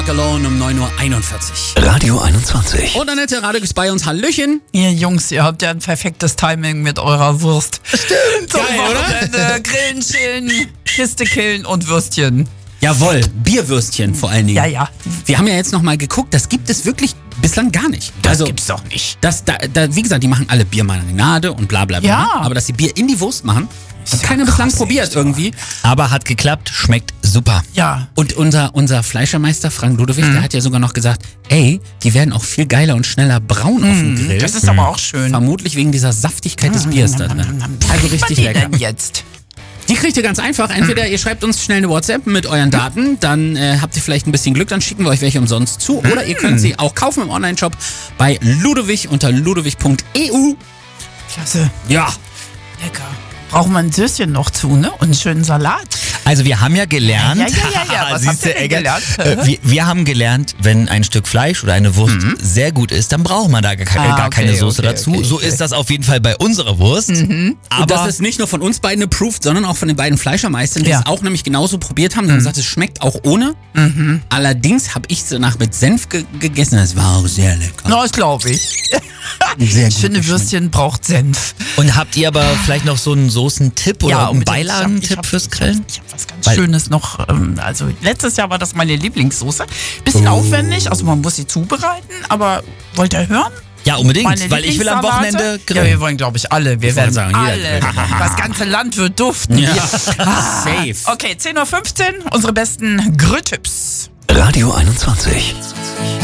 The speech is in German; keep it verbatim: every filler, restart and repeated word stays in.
Alone um neun Uhr einundvierzig. Radio einundzwanzig. Und Annette Radek ist bei uns. Hallöchen. Ihr Jungs, ihr habt ja ein perfektes Timing mit eurer Wurst. Stimmt. Geil, oder? Grillen, chillen, Kiste killen und Würstchen. Jawohl, Bierwürstchen vor allen Dingen. Ja, ja. Wir haben ja jetzt nochmal geguckt, das gibt es wirklich bislang gar nicht. Das also, gibt's doch nicht. Das, da, da, wie gesagt, die machen alle Biermarinade und bla bla bla. Ja. Aber dass sie Bier in die Wurst machen, hat ja keiner krass, bislang probiert echt, irgendwie. Aber hat geklappt, schmeckt super. Ja. Und unser, unser Fleischermeister Frank Ludewig, Mhm. der hat ja sogar noch gesagt, ey, die werden auch viel geiler und schneller braun auf dem Grill. Das ist aber auch schön. Vermutlich wegen dieser Saftigkeit des Biers da drin. Also richtig die lecker. denn jetzt? Die kriegt ihr ganz einfach. Entweder ihr schreibt uns schnell eine WhatsApp mit euren Daten, dann äh, habt ihr vielleicht ein bisschen Glück, dann schicken wir euch welche umsonst zu. Oder ihr könnt sie auch kaufen im Onlineshop bei Ludewig unter ludewig punkt e u. Klasse. Ja. Lecker. Braucht man ein Söschen noch zu, ne? Und einen schönen Salat. Also wir haben ja gelernt, Ja, ja, ja, ja. Was habt ihr denn gelernt? äh, wir, wir haben gelernt, wenn ein Stück Fleisch oder eine Wurst sehr gut ist, dann braucht man da gar, Ah, gar keine okay, Soße okay, dazu. okay, so okay. ist das auf jeden Fall bei unserer Wurst. Und Aber das ist nicht nur von uns beiden approved, sondern auch von den beiden Fleischermeistern, die Ja. es auch nämlich genauso probiert haben. Die haben gesagt, es schmeckt auch ohne. Allerdings habe ich es danach mit Senf ge gegessen. Das war auch sehr lecker. Na, das glaube ich. Sehr gut Schöne geschmeckt. Würstchen braucht Senf. und habt ihr aber vielleicht noch so einen Soßentipp oder einen unbedingt. Ich Beilagen-Tipp hab- fürs ich hab- Grillen? Ich habe was ganz Weil- Schönes noch. ähm, Also letztes Jahr war das meine Lieblingssoße. Bisschen Oh. aufwendig, also man muss sie zubereiten, aber wollt ihr hören? Ja, unbedingt, Meine weil ich will am Lieblingssalate? Wochenende Ja, grillen. wir wollen, glaube ich, alle. Wir Ich werden wollte sagen, jeder alle. grillt. Das ganze Land wird duften. Ja. Ah. Safe. Okay, zehn Uhr fünfzehn, unsere besten Grilltipps. Radio einundzwanzig.